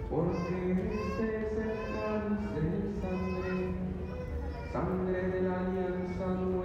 porque este es el cáliz de mi sangre, sangre de la alianza nueva.